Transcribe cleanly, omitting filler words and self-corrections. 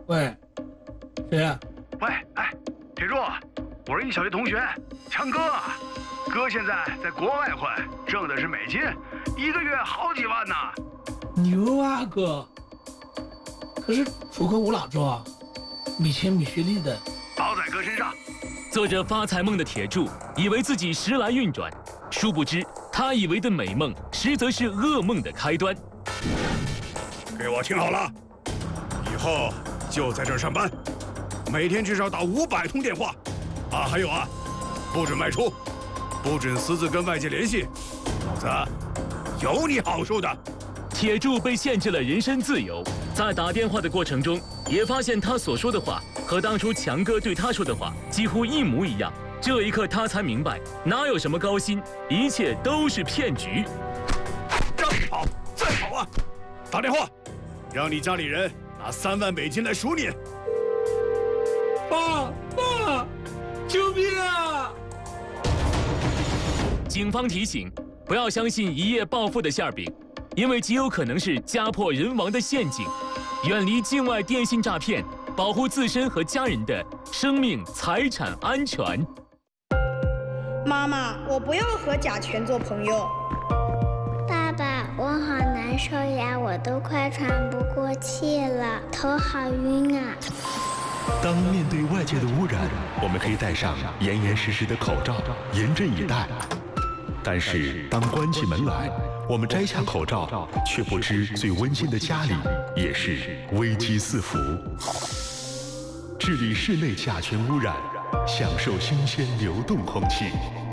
喂，谁呀？ 喂，哎，铁柱，我是你小学同学，强哥。哥现在在国外混，挣的是美金，一个月好几万呢。 牛啊哥！可是出口无老周啊，没钱没学历的。 包在哥身上。 做着发财梦的铁柱以为自己时来运转，殊不知他以为的美梦，实则是噩梦的开端。 给我听好了，以后就在这儿上班，每天至少打500通电话。啊，还有啊，不准外出，不准私自跟外界联系，否则有你好受的。 铁柱被限制了人身自由，在打电话的过程中，也发现他所说的话和当初强哥对他说的话几乎一模一样。这一刻，他才明白，哪有什么高薪，一切都是骗局。 让你跑，再跑啊！打电话，让你家里人拿3万美金来赎你。 爸，救命啊！ 警方提醒，不要相信一夜暴富的馅饼，因为极有可能是家破人亡的陷阱。远离境外电信诈骗，保护自身和家人的生命财产安全。 妈妈，我不要和甲醛做朋友。 爸爸，我好难受呀，我都快喘不过气了，头好晕啊。 当面对外界的污染，我们可以戴上严严实实的口罩，严阵以待。但是当关起门来，我们摘下口罩，却不知最温馨的家里也是危机四伏。治理室内甲醛污染，享受新鲜流动空气。